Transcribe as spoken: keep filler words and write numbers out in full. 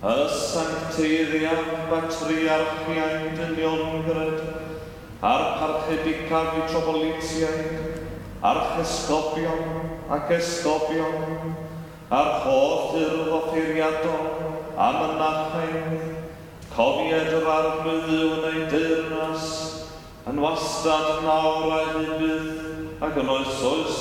y sancteiddiad patriarchiaid dyniongred, a'r parchedicaf i trobolitiaid, archesgobion ac esgobion, a'r holl yrdd offeiriadol a mynachaidd, cofied yr arglwyddiwn ei deyrnas, yn wastad nawr a hybydd ac yn oes oes